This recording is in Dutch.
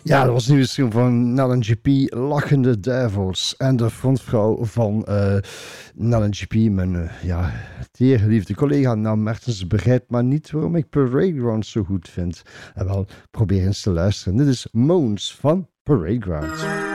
Ja, dat was een nieuwe stream van Nell GP, Lachende Devils. En de frontvrouw van Nell GP, mijn teer geliefde collega Nam Mertens, begrijpt maar niet waarom ik Parade Ground zo goed vind. En wel, probeer eens te luisteren. Dit is Moons van Parade Ground.